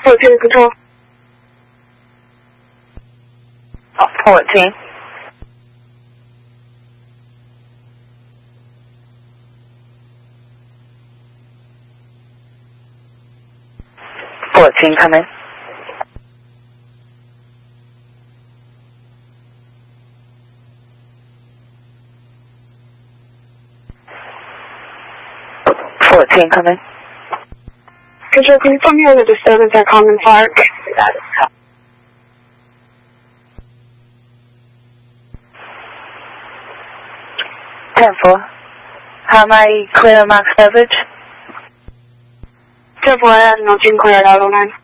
14 control. 14. 14, come in. Come in. Control, can you tell me the disturbance at Common Park? That is top. 10-4. How am I clear max coverage? 10-4, no 5 clear at Auto 9.